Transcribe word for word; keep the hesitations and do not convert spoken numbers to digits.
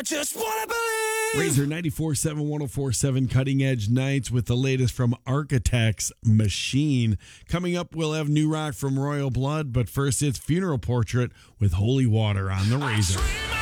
just wanna believe. Razor ninety-four point seven, one oh four point seven Cutting Edge Nights with the latest from Architects Machine. Coming up, we'll have new rock from Royal Blood, but first it's Funeral Portrait with Holy Water on the Razor.